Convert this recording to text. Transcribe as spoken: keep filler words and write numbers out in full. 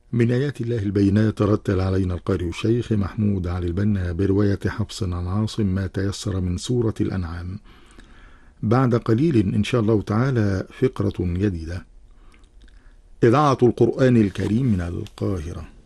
من آيات الله البينات رتل علينا القارئ الشيخ محمود علي البنا برواية حفص عن عاصم ما تيسر من سورة الأنعام. بعد قليل إن شاء الله تعالى فقرة جديدة. إذاعة القرآن الكريم من القاهرة.